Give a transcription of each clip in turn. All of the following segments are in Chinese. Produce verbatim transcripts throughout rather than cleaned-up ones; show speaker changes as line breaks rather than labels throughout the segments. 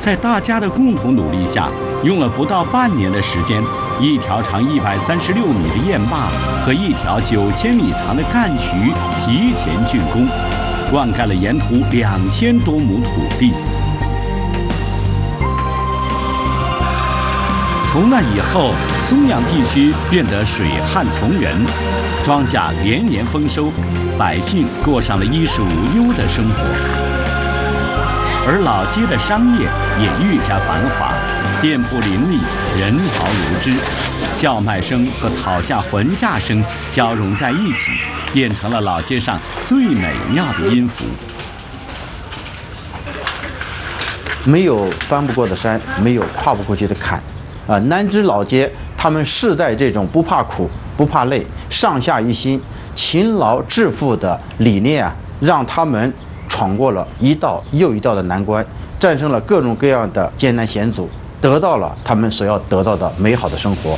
在大家的共同努力下，用了不到半年的时间，一条长一百三十六米的堰坝和一条九千米长的干渠提前竣工，灌溉了沿途两千多亩土地。从那以后，松阳地区变得水旱从人，庄稼连年丰收，百姓过上了衣食无忧的生活。而老街的商业也愈加繁华，店铺林立，人潮如织，叫卖声和讨价还价声交融在一起，变成了老街上最美妙的音符。
没有翻不过的山，没有跨不过去的坎。啊，南支老街，他们世代这种不怕苦、不怕累、上下一心、勤劳致富的理念啊，让他们闯过了一道又一道的难关，战胜了各种各样的艰难险阻，得到了他们所要得到的美好的生活。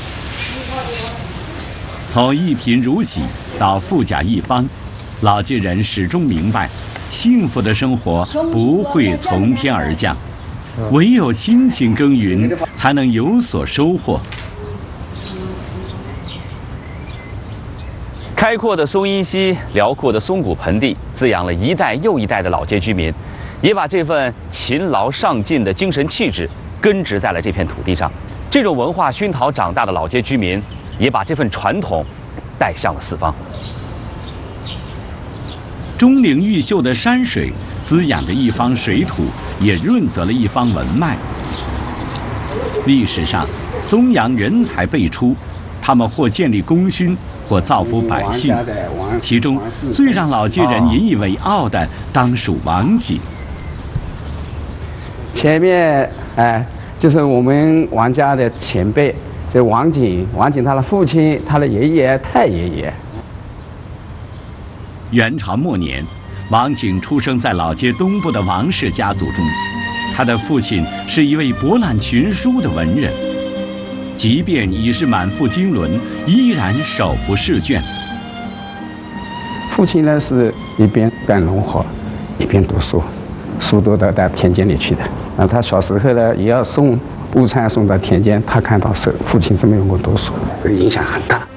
从一贫如洗到富甲一方，老街人始终明白，幸福的生活不会从天而降。唯有辛勤耕耘，才能有所收获。
开阔的松阴溪，辽阔的松谷盆地，滋养了一代又一代的老街居民，也把这份勤劳上进的精神气质根植在了这片土地上。这种文化熏陶长大的老街居民，也把这份传统带向了四方。
钟灵毓秀的山水滋养着一方水土，也润泽了一方文脉。历史上，松阳人才辈出，他们或建立功勋，或造福百姓。其中最让老街人引以为傲的，当属王景。
前面哎，就是我们王家的前辈，这王景，王景他的父亲，他的爷爷、太爷爷。
元朝末年，王景出生在老街东部的王氏家族中，他的父亲是一位博览群书的文人，即便已是满腹经纶，依然手不释卷。
父亲呢是一边干农活，一边读书，书都到到田间里去的。啊，他小时候呢也要送午餐送到田间，他看到是父亲这么用功读书，这个影响很大。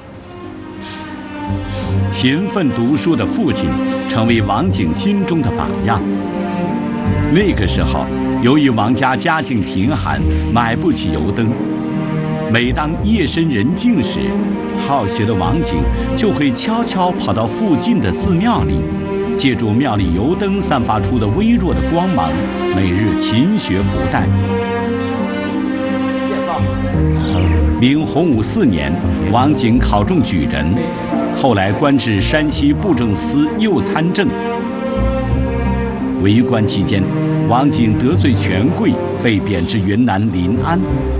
勤奋读书的父亲成为王景心中的榜样。那个时候，由于王家家境贫寒，买不起油灯，每当夜深人静时，好学的王景就会悄悄跑到附近的寺庙里，借助庙里油灯散发出的微弱的光芒，每日勤学不怠。明洪武四年，王景考中举人，后来官至山西布政司右参政。为官期间，王景得罪权贵，被贬至云南临安。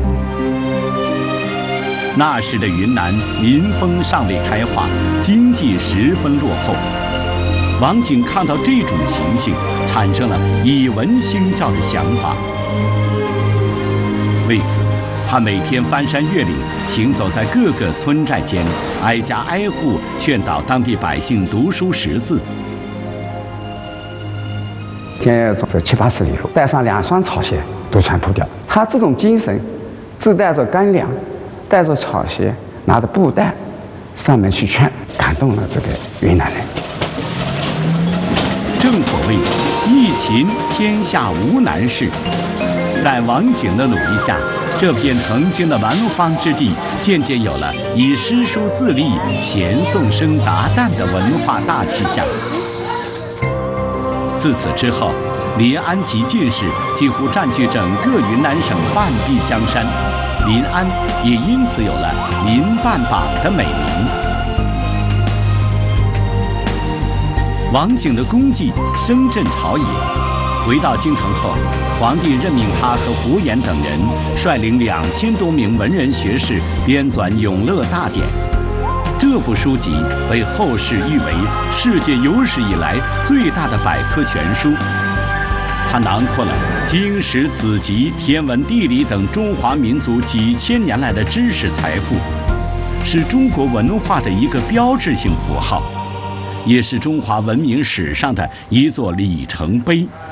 那时的云南民风尚未开化，经济十分落后。王景看到这种情形，产生了以文兴教的想法。为此，他每天翻山越岭，行走在各个村寨间，挨家挨户劝导当地百姓读书识字。
天要走七八十里路，带上两双草鞋都穿脱掉。他这种精神，自带着干粮，带着草鞋，拿着布袋，上门去劝，感动了这个云南人。
正所谓一勤天下无难事，在王景的努力下，这片曾经的蛮荒之地渐渐有了以诗书自立、贤颂声达旦的文化大气象。自此之后，临安及进士几乎占据整个云南省半壁江山，临安也因此有了“临半榜”的美名。王景的功绩声震朝野。回到京城后，皇帝任命他和胡言等人率领两千多名文人学士编纂《永乐大典》。这部书籍被后世誉为世界有史以来最大的百科全书。它囊括了经史子集、天文地理等中华民族几千年来的知识财富，是中国文化的一个标志性符号，也是中华文明史上的一座里程碑。